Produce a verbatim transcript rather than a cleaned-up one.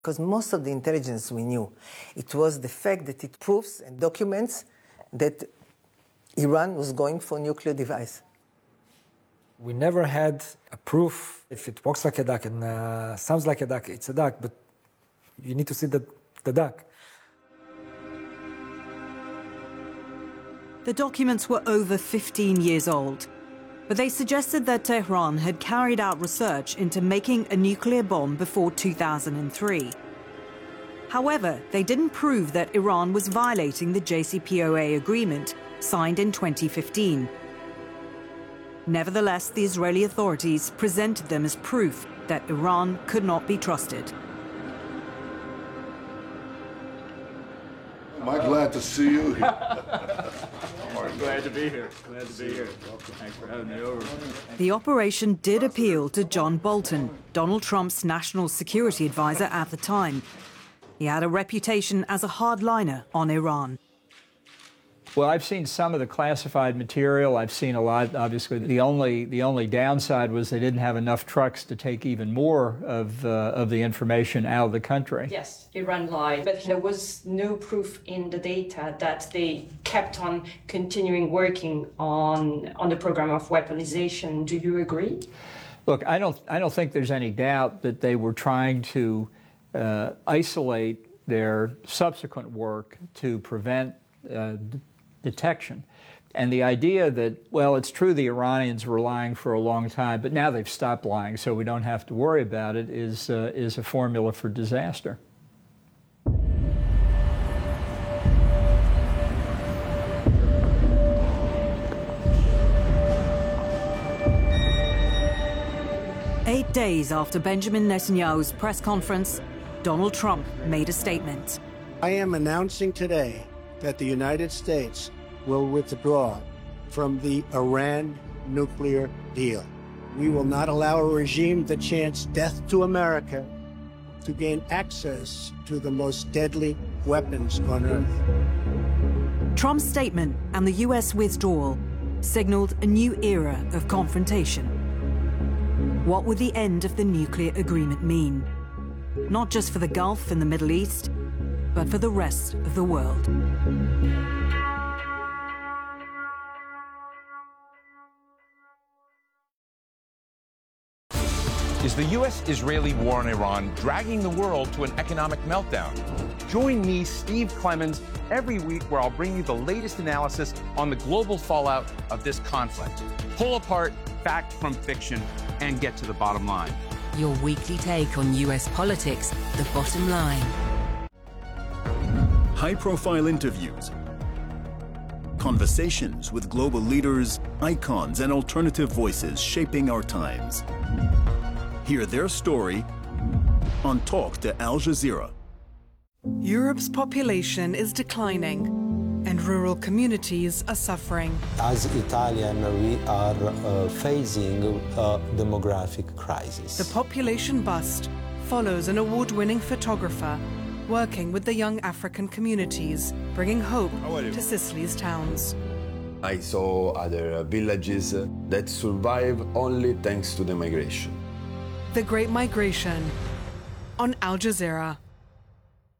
Because most of the intelligence we knew, it was the fact that it proves and documents that Iran was going for a nuclear device. We never had a proof. If it walks like a duck and uh, sounds like a duck, it's a duck, but you need to see the, the duck. The documents were over fifteen years old, but they suggested that Tehran had carried out research into making a nuclear bomb before two thousand three. However, they didn't prove that Iran was violating the J C P O A agreement signed in twenty fifteen. Nevertheless, the Israeli authorities presented them as proof that Iran could not be trusted. Am I glad to see you here? Glad to be here. Glad to be here. Thanks for having me over. The operation did appeal to John Bolton, Donald Trump's national security advisor at the time. He had a reputation as a hardliner on Iran. Well, I've seen some of the classified material. I've seen a lot. Obviously, the only the only downside was they didn't have enough trucks to take even more of uh, of the information out of the country. Yes, Iran lied, but there was no proof in the data that they kept on continuing working on on the program of weaponization. Do you agree? Look, I don't I don't think there's any doubt that they were trying to uh, isolate their subsequent work to prevent uh, detection. And the idea that, well, it's true the Iranians were lying for a long time, but now they've stopped lying, so we don't have to worry about it, is, uh, is a formula for disaster. Eight days after Benjamin Netanyahu's press conference, Donald Trump made a statement. I am announcing today that the United States will withdraw from the Iran nuclear deal. We will not allow a regime that chants death to America to gain access to the most deadly weapons on earth. Trump's statement and the U S withdrawal signaled a new era of confrontation. What would the end of the nuclear agreement mean? Not just for the Gulf and the Middle East, but for the rest of the world. Is the U S Israeli war on Iran dragging the world to an economic meltdown? Join me, Steve Clemons, every week where I'll bring you the latest analysis on the global fallout of this conflict. Pull apart fact from fiction and get to the bottom line. Your weekly take on U S politics, The Bottom Line. High-profile interviews, conversations with global leaders, icons, and alternative voices shaping our times. Hear their story on Talk to Al Jazeera. Europe's population is declining, and rural communities are suffering. As Italian, we are uh, facing a demographic crisis. The population bust follows an award-winning photographer working with the young African communities, bringing hope to Sicily's towns. I saw other villages that survive only thanks to the migration. The Great Migration on Al Jazeera.